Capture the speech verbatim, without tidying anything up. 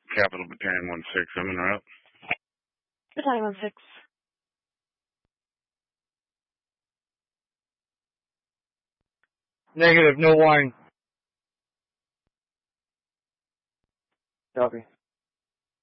Capital Battalion one six, I'm en route. Battalion one six. Negative, no wine. Copy.